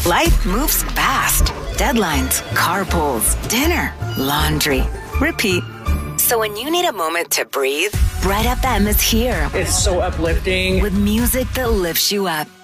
Life moves fast. Deadlines, carpools, dinner, laundry, repeat. So when you need a moment to breathe, Bright FM is here. It's so uplifting. With music that lifts you up.